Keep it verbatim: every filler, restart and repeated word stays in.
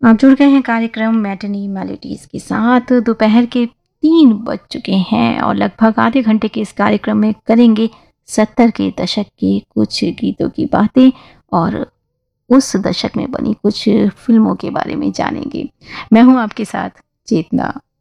आप जुड़ गए हैं कार्यक्रम मैटिनी मेलोडीज के साथ। दोपहर के तीन बज चुके हैं और लगभग आधे घंटे के इस कार्यक्रम में करेंगे सत्तर के दशक के कुछ गीतों की बातें और उस दशक में बनी कुछ फिल्मों के बारे में जानेंगे। मैं हूं आपके साथ चेतना।